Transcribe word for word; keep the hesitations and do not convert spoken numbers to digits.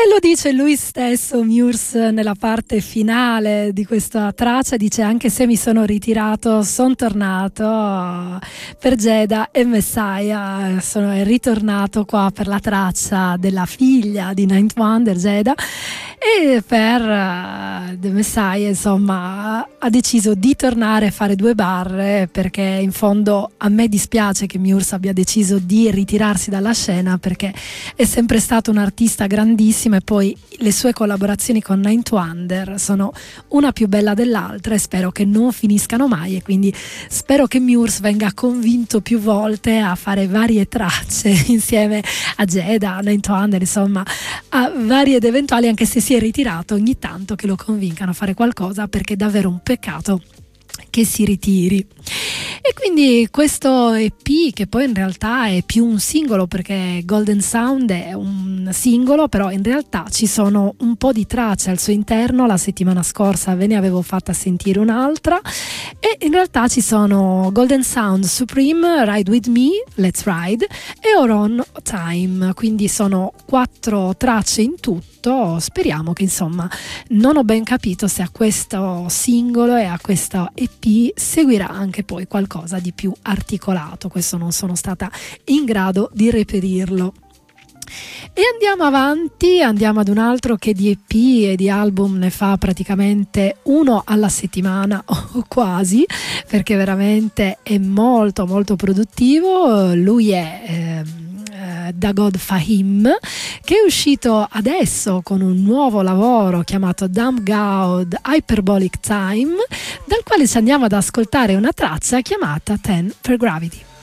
lo dice lui stesso, Murs, nella parte finale di questa traccia, dice: anche se mi sono ritirato, sono tornato per Jada e Messiah, sono ritornato qua per la traccia della figlia di Ninth Wonder, Jada, e per uh, The Messiah, insomma, ha deciso di tornare a fare due barre, perché in fondo a me dispiace che Murs abbia deciso di ritirarsi dalla scena, perché è sempre stato un artista grandissimo e poi le sue collaborazioni con Ninth Wonder sono una più bella dell'altra e spero che non finiscano mai, e quindi spero che Murs venga convinto più volte a fare varie tracce insieme a Jada, a Ninth Wonder, insomma a vari ed eventuali, anche se si è ritirato, ogni tanto che lo convincano a fare qualcosa, perché è davvero un peccato che si ritiri. E quindi questo E P, che poi in realtà è più un singolo, perché Golden Sound è un singolo, però in realtà ci sono un po' di tracce al suo interno. La settimana scorsa ve ne avevo fatta sentire un'altra, e in realtà ci sono Golden Sound Supreme, Ride With Me, Let's Ride e Our Own Time, quindi sono quattro tracce in tutto. Speriamo che, insomma, non ho ben capito se a questo singolo e a questo E P seguirà anche poi qualcosa di più articolato. Questo non sono stata in grado di reperirlo. E andiamo avanti, andiamo ad un altro che di E P e di album ne fa praticamente uno alla settimana o quasi, perché veramente è molto molto produttivo. Lui è eh, Dagod Fahim, che è uscito adesso con un nuovo lavoro chiamato Damn God Hyperbolic Time, dal quale ci andiamo ad ascoltare una traccia chiamata ten per Gravity.